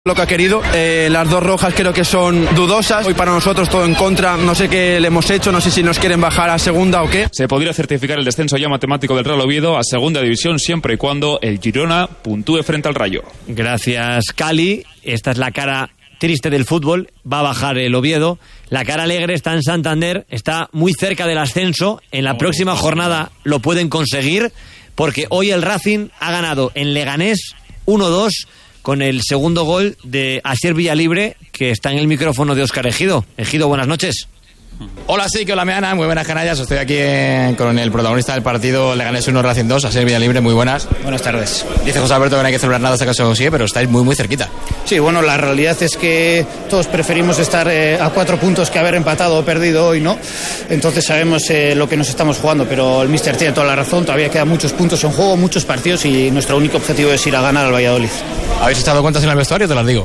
lo que ha querido. Las dos rojas creo que son dudosas. Hoy para nosotros todo en contra. No sé qué le hemos hecho, no sé si nos quieren bajar a segunda o qué. Se podría certificar el descenso ya matemático del Real Oviedo a segunda división siempre y cuando el Girona puntúe frente al Rayo. Gracias, Cali. Esta es la cara triste del fútbol. Va a bajar el Oviedo. La cara alegre está en Santander. Está muy cerca del ascenso. En la próxima jornada lo pueden conseguir porque hoy el Racing ha ganado en Leganés 1-2 con el segundo gol de Asier Villalibre, que está en el micrófono de Óscar Ejido. Ejido, buenas noches. Hola, sí, que hola, Meana, muy buenas canallas. Estoy aquí con el protagonista del partido Leganés 1, Racing 2, Asier Villalibre, muy buenas. Buenas tardes. Dice José Alberto que no hay que celebrar nada hasta que se consigue, pero estáis muy cerquita. Sí, bueno, la realidad es que todos preferimos estar a 4 puntos que haber empatado o perdido hoy, ¿no? Entonces sabemos lo que nos estamos jugando, pero el míster tiene toda la razón, todavía quedan muchos puntos en juego, muchos partidos y nuestro único objetivo es ir a ganar al Valladolid. ¿Habéis echado cuentas en el vestuario? Te las digo.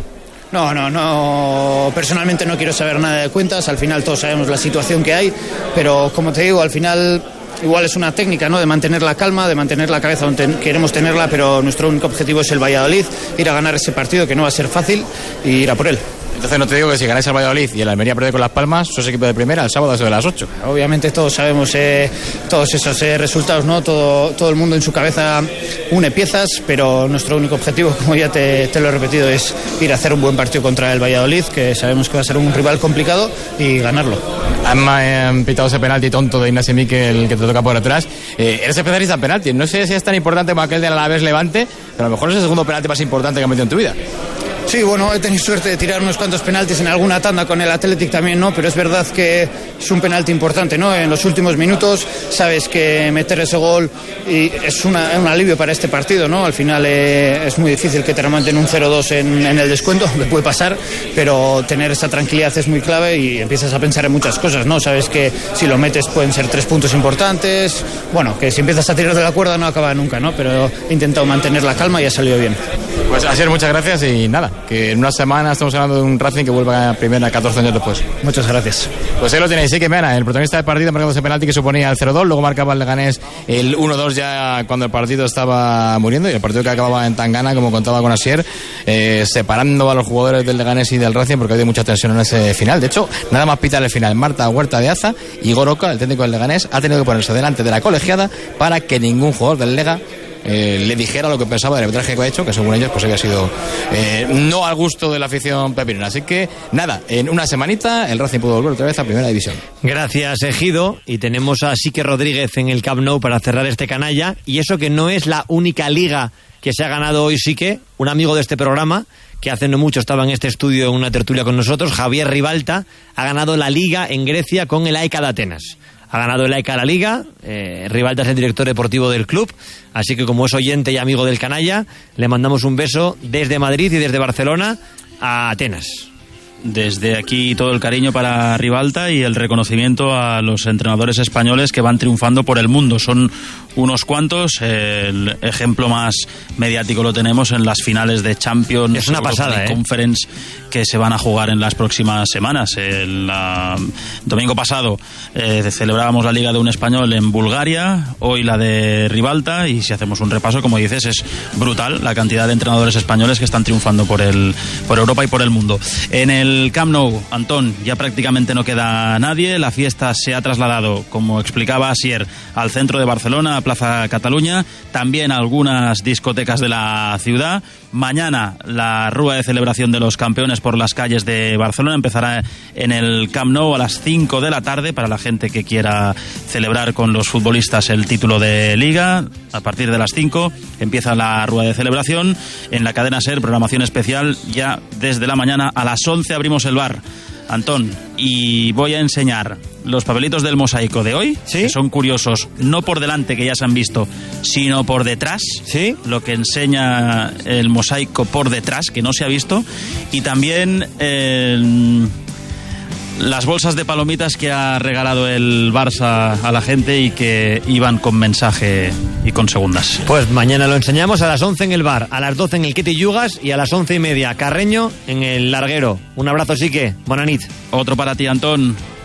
No, personalmente no quiero saber nada de cuentas, al final todos sabemos la situación que hay, pero como te digo, al final igual es una técnica, ¿no?, de mantener la calma, de mantener la cabeza donde queremos tenerla, pero nuestro único objetivo es el Valladolid, ir a ganar ese partido que no va a ser fácil y ir a por él. Entonces no te digo que si ganáis al Valladolid y el Almería pierde con Las Palmas, sos equipo de primera el sábado a eso de las 8. Obviamente todos sabemos todos esos resultados, ¿no? Todo el mundo en su cabeza une piezas, pero nuestro único objetivo, como ya te lo he repetido, es ir a hacer un buen partido contra el Valladolid, que sabemos que va a ser un rival complicado, y ganarlo. Han pitado ese penalti tonto de Ignacio Miquel que te toca por atrás. Eres especialista en penalti. No sé si es tan importante como aquel de Alavés Levante, pero a lo mejor es el segundo penalti más importante que has metido en tu vida. Sí, bueno, he tenido suerte de tirar unos cuantos penaltis en alguna tanda con el Athletic también, ¿no? Pero es verdad que es un penalti importante, ¿no? En los últimos minutos sabes que meter ese gol y es un alivio para este partido, ¿no? Al final es muy difícil que te remonten un 0-2 en el descuento, me puede pasar, pero tener esa tranquilidad es muy clave y empiezas a pensar en muchas cosas, ¿no? Sabes que si lo metes pueden ser 3 puntos importantes, bueno, que si empiezas a tirar de la cuerda no acaba nunca, ¿no? Pero he intentado mantener la calma y ha salido bien. Pues Asier, muchas gracias y nada, que en una semana estamos hablando de un Racing que vuelva a primera 14 años después. Muchas gracias. Pues ahí lo tenéis, sí, que Meana, el protagonista del partido, marcando ese penalti que suponía el 0-2, luego marcaba el Leganés el 1-2 ya cuando el partido estaba muriendo, y el partido que acababa en Tangana, como contaba con Asier, separando a los jugadores del Leganés y del Racing porque había mucha tensión en ese final. De hecho, nada más pitar el final, Marta Huerta de Aza y Goroca, el técnico del Leganés, ha tenido que ponerse delante de la colegiada para que ningún jugador del Lega le dijera lo que pensaba del arbitraje que ha hecho, que según ellos pues había sido no al gusto de la afición pepinera. Así que nada, en una semanita el Racing pudo volver otra vez a primera división. Gracias, Ejido, y tenemos a Sique Rodríguez en el Camp Nou para cerrar este canalla, y eso que no es la única liga que se ha ganado hoy. Sique, un amigo de este programa que hace no mucho estaba en este estudio en una tertulia con nosotros, Javier Ribalta, ha ganado la liga en Grecia con el AEK de Atenas. Ha ganado el AEK la liga, Ribalta es el director deportivo del club, así que como es oyente y amigo del canalla, le mandamos un beso desde Madrid y desde Barcelona a Atenas. Desde aquí todo el cariño para Ribalta y el reconocimiento a los entrenadores españoles que van triunfando por el mundo. Son unos cuantos, el ejemplo más mediático lo tenemos en las finales de Champions, es una pasada, Conference, que se van a jugar en las próximas semanas. El domingo pasado celebrábamos la Liga de un Español en Bulgaria, hoy la de Ribalta, y si hacemos un repaso, como dices, es brutal la cantidad de entrenadores españoles que están triunfando por Europa y por el mundo. En el Camp Nou, Antón, ya prácticamente no queda nadie. La fiesta se ha trasladado, como explicaba Asier, al centro de Barcelona, a Plaza Cataluña, también a algunas discotecas de la ciudad. Mañana la rúa de celebración de los campeones por las calles de Barcelona empezará en el Camp Nou a las 5 de la tarde para la gente que quiera celebrar con los futbolistas el título de Liga. A partir de las 5 empieza la rúa de celebración. En la cadena SER, programación especial, ya desde la mañana a las 11 abrimos el bar, Antón, y voy a enseñar los papelitos del mosaico de hoy, ¿sí?, que son curiosos, no por delante, que ya se han visto, sino por detrás, ¿sí?, lo que enseña el mosaico por detrás, que no se ha visto, y también las bolsas de palomitas que ha regalado el Barça a la gente y que iban con mensaje y con segundas. Pues mañana lo enseñamos a las 11 en el bar, a las 12 en el Quete Yugas y a las 11:30 Carreño en el Larguero. Un abrazo, Sique. Buena nit. Otro para ti, Antón.